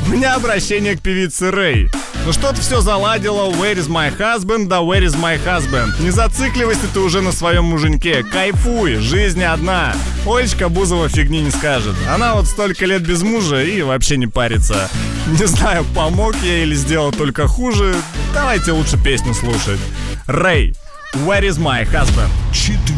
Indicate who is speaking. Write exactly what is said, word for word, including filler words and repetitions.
Speaker 1: У меня обращение к певице Рэй. Ну что ты все заладила, where is my husband, да where is my husband? Не зацикливайся ты уже на своем муженьке, кайфуй, жизнь одна. Олечка Бузова фигни не скажет. Она вот столько лет без мужа и вообще не парится. Не знаю, помог я или сделал только хуже. Давайте лучше песню слушать. Рэй, where is my husband?